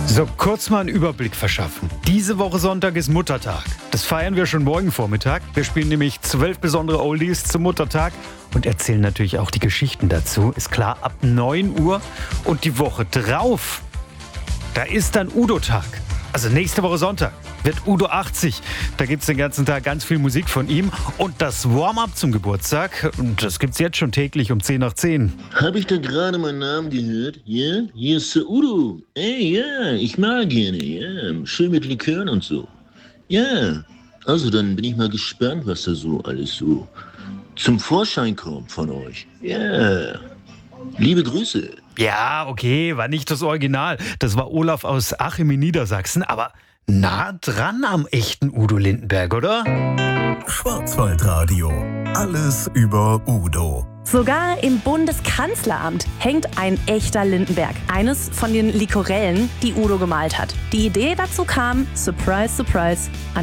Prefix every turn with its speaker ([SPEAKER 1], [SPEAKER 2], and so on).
[SPEAKER 1] So, kurz mal einen Überblick verschaffen. Diese Woche Sonntag ist Muttertag. Das feiern wir schon morgen Vormittag. Wir spielen nämlich 12 besondere Oldies zum Muttertag und erzählen natürlich auch die Geschichten dazu. Ist klar, ab 9 Uhr. Und die Woche drauf, da ist dann Udo-Tag. Also nächste Woche Sonntag wird Udo 80. Da gibt's den ganzen Tag ganz viel Musik von ihm. Und das Warm-up zum Geburtstag, das gibt's jetzt schon täglich um 10 nach 10.
[SPEAKER 2] Habe ich da gerade meinen Namen gehört? Ja? Hier ist der Udo. Ey, ja, ich mag gerne, ja. Schön mit Likören und so. Ja, also dann bin ich mal gespannt, was da so alles so zum Vorschein kommt von euch. Ja, liebe Grüße.
[SPEAKER 1] Ja, okay, war nicht das Original. Das war Olaf aus Achim in Niedersachsen, aber nah dran am echten Udo Lindenberg, oder?
[SPEAKER 3] Schwarzwaldradio. Alles über Udo.
[SPEAKER 4] Sogar im Bundeskanzleramt hängt ein echter Lindenberg. Eines von den Likorellen, die Udo gemalt hat. Die Idee dazu kam, surprise, surprise,